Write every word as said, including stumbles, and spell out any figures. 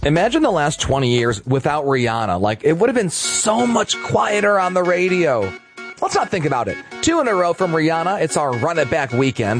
Imagine the last twenty years without Rihanna. Like, it would have been so much quieter on the radio. Let's not think about it. Two in a row from Rihanna. It's our Run It Back weekend.